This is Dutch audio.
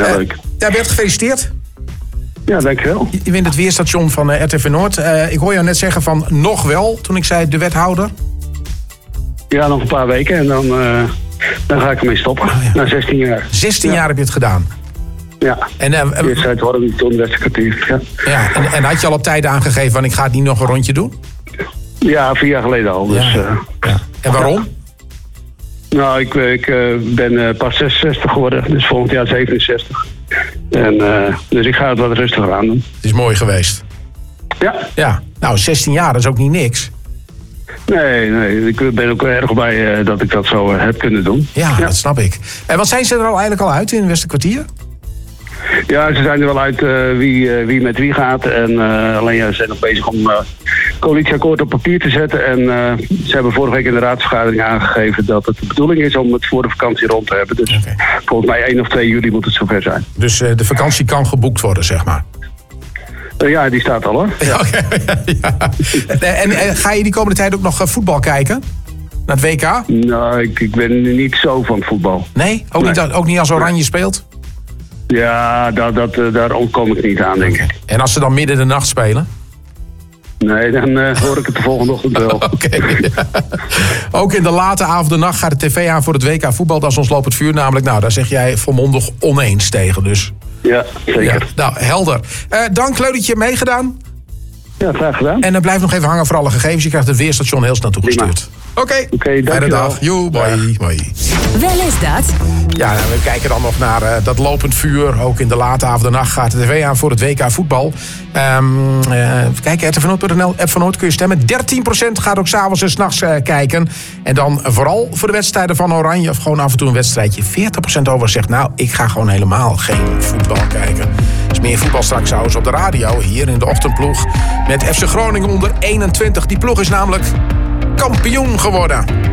Ja, leuk. Ja, Bert, gefeliciteerd. Ja, dankjewel. Je wint het weerstation van RTV Noord. Ik hoor jou net zeggen van nog wel, toen ik zei de wethouder. Ja, nog een paar weken en dan ga ik ermee stoppen. Na 16 jaar. 16 jaar heb je het gedaan. Ja. En eerst uit Worm, toen Westerkwartier. Ja. En had je al op tijd aangegeven van ik ga het niet nog een rondje doen? Ja, 4 jaar geleden al. Dus, En waarom? Nou, ik ben pas 66 geworden, dus volgend jaar 67. En, dus ik ga het wat rustiger aan doen. Het is mooi geweest. Ja. Nou, 16 jaar, dat is ook niet niks. Nee, ik ben ook erg blij dat ik dat zo heb kunnen doen. Ja, dat snap ik. En wat zijn ze er eigenlijk al uit in Westerkwartier? Ja, ze zijn er wel uit wie met wie gaat. En alleen ze zijn nog bezig om coalitieakkoord op papier te zetten. En ze hebben vorige week in de raadsvergadering aangegeven dat het de bedoeling is om het voor de vakantie rond te hebben. Dus volgens mij 1 of 2 juli moet het zover zijn. Dus de vakantie kan geboekt worden, zeg maar? Ja, die staat al hoor. Ja. En ga je die komende tijd ook nog voetbal kijken? Naar het WK? Nou, ik ben niet zo van voetbal. Nee? Ook niet als Oranje speelt? Ja, daar ontkom ik niet aan, denk ik. En als ze dan midden de nacht spelen? Nee, dan hoor ik het de volgende ochtend wel. Ook in de late avond en nacht gaat de tv aan voor het WK voetbal. Dat is ons lopend vuur namelijk. Nou, daar zeg jij volmondig oneens tegen dus. Ja, zeker. Ja, nou, helder. Dank, leuk dat je hebt meegedaan. Ja, graag gedaan. En blijf nog even hangen voor alle gegevens. Je krijgt het weerstation heel snel toegestuurd. Oké, fijne dag. Mooi. Wel is dat. Ja, we kijken dan nog naar dat lopend vuur. Ook in de late avond en nacht gaat de tv aan voor het WK voetbal. Kijk, rtvnoord.nl, app van Noord kun je stemmen. 13% gaat ook s'avonds en s'nachts kijken. En dan vooral voor de wedstrijden van Oranje. Of gewoon af en toe een wedstrijdje. 40% over zegt, nou, ik ga gewoon helemaal geen voetbal kijken. Dus meer voetbal straks trouwens op de radio. Hier in de ochtendploeg met FC Groningen onder 21. Die ploeg is namelijk kampioen geworden.